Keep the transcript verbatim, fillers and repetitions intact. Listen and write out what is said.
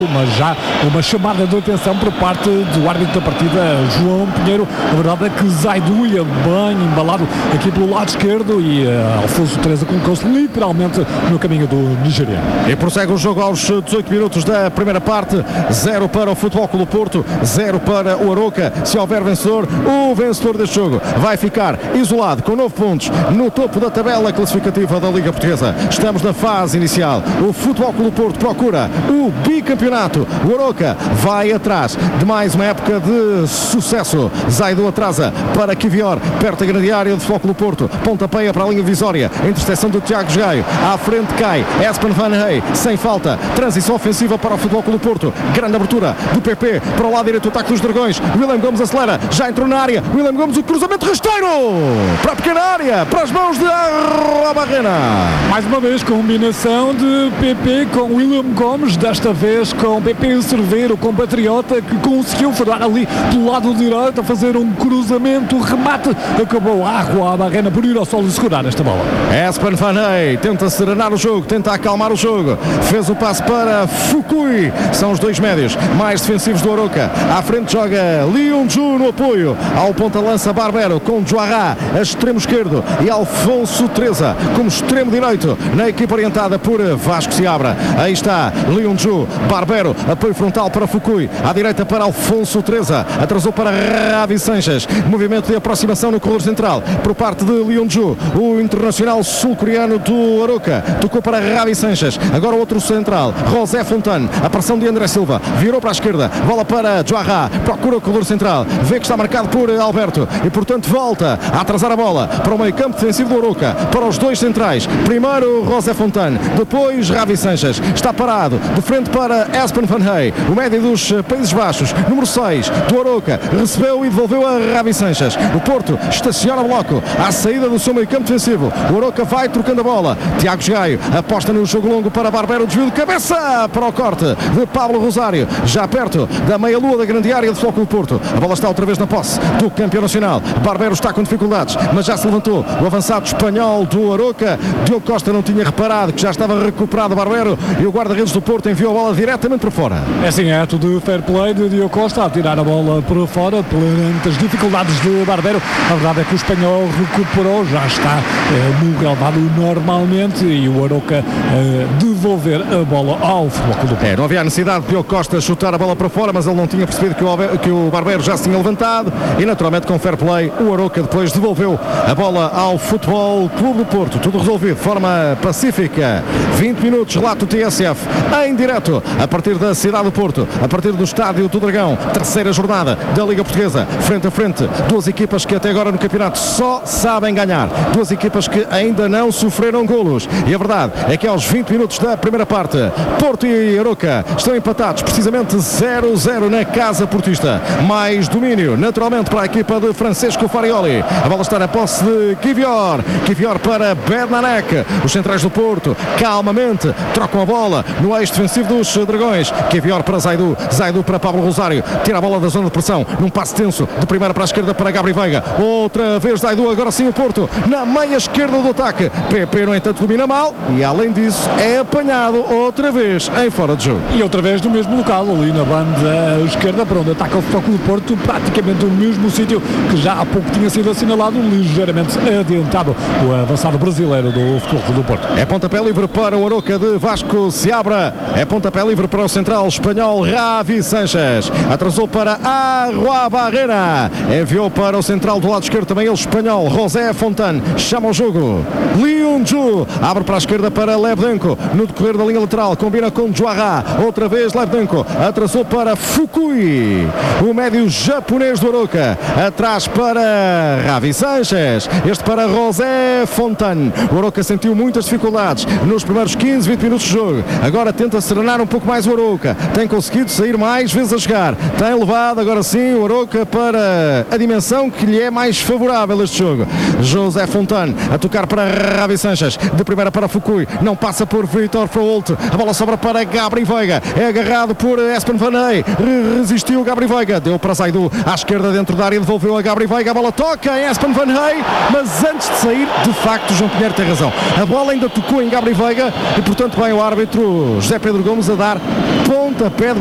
Mas já uma chamada de atenção por parte do árbitro da partida, João Pinheiro. A verdade é que Zaidu ia bem embalado aqui pelo lado esquerdo e uh, Alfonso Teresa colocou-se literalmente no caminho do nigeriano. E prossegue o jogo aos dezoito minutos da primeira parte. Zero para o Futebol Clube Porto, zero para o Arouca. Se houver vencedor, o vencedor deste jogo vai ficar isolado com nove pontos no topo da tabela classificativa da Liga Portuguesa. Estamos na fase inicial. O Futebol Clube Porto procura o bicampeonato. O Arouca vai atrás de mais uma época de sucesso. Zaidu atrasa para Kivior, perto da grande área do Futebol Clube Porto. Pontapeia para a linha divisória. Interseção do Tiago Gaio. À frente cai Espen Van Hey, sem falta. Transição ofensiva para o Futebol Clube Porto. Grande abertura do P P para o lado direito, o ataque dos Dragões. William Gomes acelera, já entrou na área. William Gomes, o cruzamento rasteiro para a pequena área, para as mãos de Arruabarrena. Mais uma vez combinação de P P com William Gomes, desta vez com P P Cerveiro, compatriota, que conseguiu furar ali pelo lado direito a fazer um cruzamento, remate, acabou a Arruabarrena por ir ao solo e segurar esta bola. Espen Van Hey tenta serenar o jogo, tenta acalmar o jogo, fez o passe para Fukui, são os dois médios mais defensivos do Arouca. À frente joga Liunju no apoio ao ponta-lança Barbero, com Joará a extremo esquerdo e Alfonso Teresa como extremo direito na equipa orientada por Vasco Seabra. Aí está Liunju, Barbero, apoio frontal para Fukui, à direita para Alfonso Teresa, atrasou para Ravi Sanches, movimento de aproximação no corredor central por parte de Liunju, o internacional sul-coreano do Arouca, tocou para Ravi Sanches, agora outro central, José Fontane, a pressão de André Silva, virou para a esquerda, bola para Joará, procura o corredor central, vê que está marcado por Alberto e portanto volta a atrasar a bola para o meio campo defensivo do Arouca, para os dois centrais, primeiro José Fontane, depois Ravi Sanches, está parado, de frente para Espen Van Hey, o médio dos Países Baixos, número seis do Arouca, recebeu e devolveu a Ravi Sanches. O Porto estaciona o bloco à saída do seu meio campo defensivo. O Arouca vai trocando a bola. Tiago Gaio aposta no jogo longo para Barbero, desvio de cabeça para o corte de Pablo Rosário, já perto da meia-lua da grande área do Futebol Clube Porto. A bola está outra vez na posse do campeão nacional. Barbero está com dificuldades, mas já se levantou. O avançado espanhol do Arouca, Diogo Costa, não tinha reparado que já estava recuperado Barbero e o guarda-redes do Porto enviou a bola diretamente para fora. É assim, é ato de fair play de Diogo Costa a tirar a bola para fora perante as dificuldades de Barbero. A verdade é que o espanhol recuperou, já está é, no relevado normalmente e o Arouca é, devolver a bola ao Futebol Clube do Porto. É, não havia necessidade de Diogo Costa chutar a bola para fora, mas ele não tinha percebido que o, que o Barbero já se tinha levantado e naturalmente com fair play o Arouca depois devolveu a bola ao Futebol Clube do Porto. Tudo resolvido de forma pacífica. vinte minutos, relato T S F em direto a partir da cidade do Porto, a partir do estádio do Dragão, terceira jornada da Liga Portuguesa, frente a frente, duas equipas que até agora no campeonato só sabem ganhar, duas equipas que ainda não sofreram golos, e a verdade é que aos vinte minutos da primeira parte, Porto e Arouca estão empatados, precisamente zero a zero na casa portista, mais domínio, naturalmente para a equipa de Francesco Farioli, a bola está na posse de Kivior, Kivior para Bernanec, os centrais do Porto, calmamente, trocam a bola no eixo defensivo dos Dragões, Kivior para Zaidu, Zaidu para Pablo Rosário, tira a bola da zona de pressão, num passe tenso, de primeira para a esquerda para Gabri Veiga, outra vez Zaidu, agora sim o Porto, na meia esquerda do ataque, P P no entanto domina mal, e além disso é apanhado outra vez em fora de jogo. E outra vez no mesmo local, ali na banda esquerda, para onde ataca o Futebol Clube do Porto, praticamente no mesmo sítio que já há pouco tinha sido assinalado, ligeiramente adiantado, o avançado brasileiro do Futebol Clube do Porto. É pontapé livre para o Arouca de Vasco Seabra, é pontapé livre para o central espanhol Ravi Sanches, atrasou para Arruabarrena, enviou para o central do lado esquerdo também ele espanhol José Fontane, chama o jogo Liunju, abre para a esquerda para Lebdenko, no decorrer da linha lateral, combina com Joará, outra vez Lebdenko, atrasou para Fukui, o médio japonês do Arouca, atrás para Ravi Sanches, este para José Fontane. O Arouca sentiu muitas dificuldades nos primeiros quinze, vinte minutos de jogo, agora tenta serenar um pouco mais o Arouca, tem conseguido sair mais vezes a jogar, tem levado agora sim o Arouca para a dimensão que lhe é mais favorável este jogo. José Fontane a tocar para Ravi Sanches, de primeira para Fukui, não passa por Vitor Frault, a bola sobra para Gabri Veiga, é agarrado por Espen Van Hey, resistiu Gabri Veiga, deu para Zaidu, à esquerda dentro da área, devolveu a Gabri Veiga, a bola toca em Espen Van Hey, mas antes de sair, de facto João Pinheiro tem razão, a bola ainda tocou em Gabri Veiga e portanto vai o árbitro José Pedro Gomes a dar pontapé de